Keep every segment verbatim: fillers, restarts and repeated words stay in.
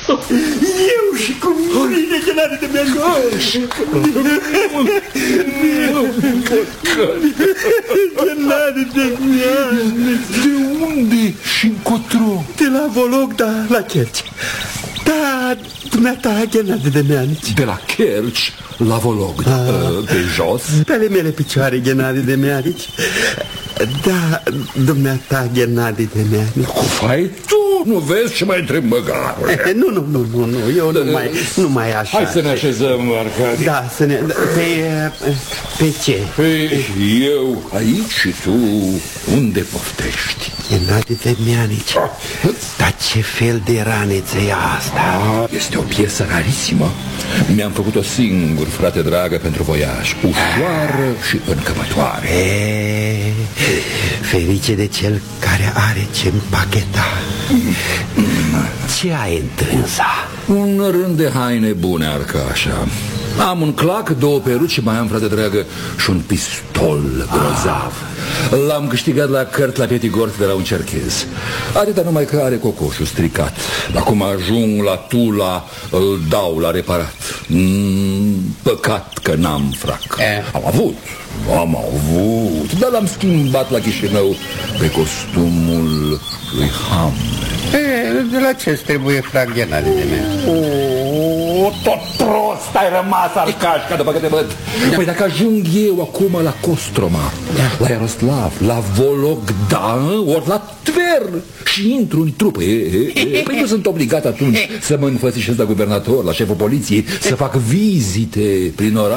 Eu și cu mine, Ghenadi Demianici. Ghenadi Demianici. De unde și încotro? De la Vologda la Kerci. Da, dumneata, Ghenadi Demianici. De la Kerci la Vologda, ah. Pe jos? Pe ale mele picioare, Ghenadi Demianici. Da, dumneata, Ghenadi Demianici. Cum faci tu? Nu vezi ce mai întreb măgarule? Nu, nu, nu, nu, nu, eu nu mai, nu mai așa. Hai să ne așezăm, Arcadi. Da, să ne... Pe, pe ce? Pe eu aici și tu unde poftești? Ghenadi Demianici. Dar ce fel de raniță e asta? Este o piesă rarissimă. Mi-am făcut-o singur, frate dragă, pentru voiaj. Ușoară și încămătoare. E, ferice de cel care are ce împacheta. Ce ai întrânsa? Un rând de haine bune, Arcașa. Am un clac, două peruci și mai am, frate dragă, și un pistol grozav. L-am câștigat la cărt la Pietigorț de la un cerchez. Atâta numai că are cocoșul stricat. Acum ajung la Tula, îl dau la reparat. mm, Păcat că n-am frac. e. Am avut, am avut, dar l-am schimbat la Chișinău pe costumul lui Hamlet. E, de la ce trebuie frac, Ghenadi Demianici? O, tot prost ai rămas, Arcașca, după că te văd. Da. Păi dacă ajung eu acum la Costroma, da. La Iaroslav, la Vologda, ori la Tver și intru în trupă, e, e, e, păi nu sunt obligat atunci să mă înfățișez la guvernator, la șeful poliției, să fac vizite prin oraș.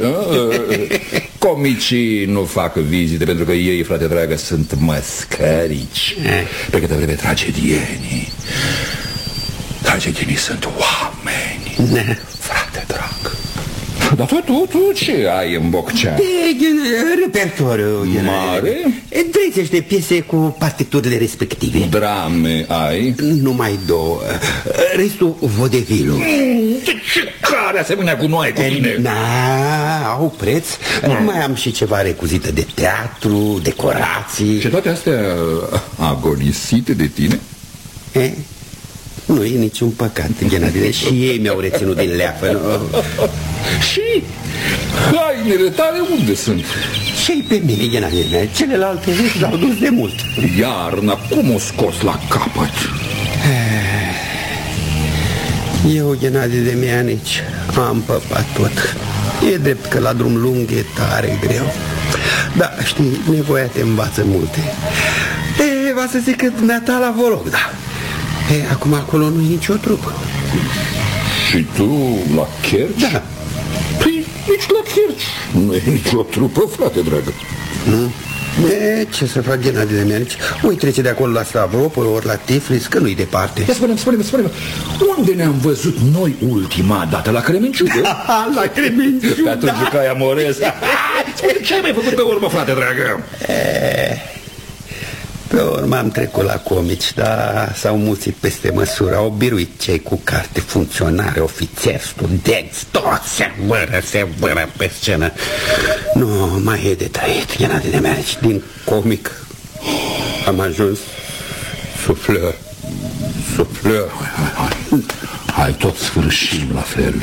Comicii nu fac vizite pentru că ei, frate dragă, sunt măscărici. Pe câte vreme tragedienii Tragedienii sunt oameni. Ne. Frate drag. Dar tu, tu, tu ce ai în Boccea? Repertoriu mare? treizeci de piese cu partiturile respective. Drame ai? Numai două. Restul vodevilul. Ce care asemenea cu noi, cu tine? Na, au preț. Mai am și ceva recuzite de teatru, decorații. Și toate astea agonisite de tine? E? Nu e niciun păcat, Ghenadile. Și ei mi-au reținut din leafă, nu? Și hainele tale unde sunt? Și pe mine, Ghenadile. Celelalte l-au dus de mult. Iarna, cum o scos la capăt? Eu, Ghenadi Demianici, am păpat tot. E drept că la drum lung e tare greu. Da, știi, nevoia te învață multe. E, va să zic că dumneata la Vologda. E, acum acolo nu e nicio trupă. Și tu la Kerci? Da. Păi nici la Kerci nu e nicio trupă, frate dragă. Nu? E, ce să fac, Ghenadi Demianici? Ui, trece de acolo la Stavropol, ori la Tiflis, că nu-i departe. Ia spune-mi, spune-mi, spune-mi, unde ne-am văzut noi ultima dată? La Cremenciugă? La Cremenciugă, pe atunci jucai amorez. Spune, ce ai mai făcut pe urmă, frate dragă? E, pe urmă am trecut la comici, dar s-au muțit peste măsură. Au biruit cei cu carte, funcționare, ofițeri, studenți, toți se vără, se vără pe scenă. Nu, mai e de trăit, Ghenadi Demianici. Din comic am ajuns sufleur. Sufleur. Hai, hai, hai, tot sfârșim la fel.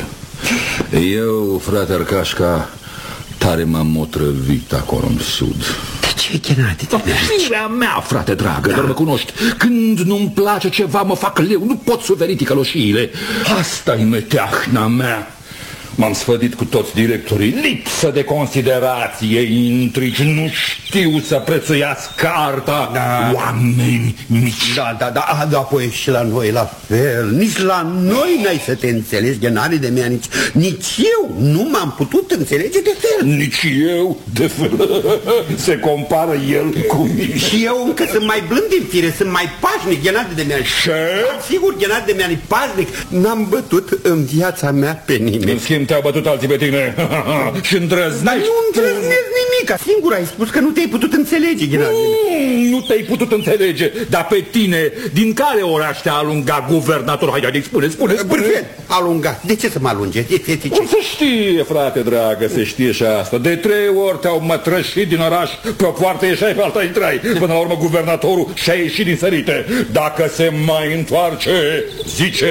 Eu, frate Arcașca, tare m-am otrăvit acolo în sud. Ce, Ghenadi Demianici? Firea mea, frate dragă, da. Dar mă cunoști. Când nu-mi place ceva, mă fac leu. Nu pot suferi ticăloșiile. Asta-i meteahna mea. M-am sfădit cu toți directorii. Lipsă de considerație, intrigi, nu știu să prețuiască arta. Da. Oameni mici. Da, da, da, da, apoi și la noi la fel. Nici la noi n-ai să te înțelegi, Ghenadi Demianici. Nici eu nu m-am putut înțelege de fel. Nici eu de fel. Se compară el cu mine. Și eu încă sunt mai blând din fire, sunt mai pașnic, Ghenadi Demianici. Ce? Sigur, Ghenadi Demianici, pașnic. N-am bătut în viața mea pe nimeni. În schimb te-au bătut alții pe tine. Și îndrăznești. Dar nu îndrăznesc nimic. Singur ai spus că nu te-ai putut înțelege, Ghenadi. Mm, nu te-ai putut înțelege. Dar pe tine, din care oraș te-a alungat guvernator? Hai, hai, spune, spune, spune. Bârfen, alungat. De ce să mă alunge? De, de, de ce? O să știe, frate dragă, se știe și asta. De trei ori te-au mătrășit din oraș. Pe o poartă ieșai, pe alta intrai. Până la urmă guvernatorul și-a ieșit din sărite. Dacă se mai întoarce, zice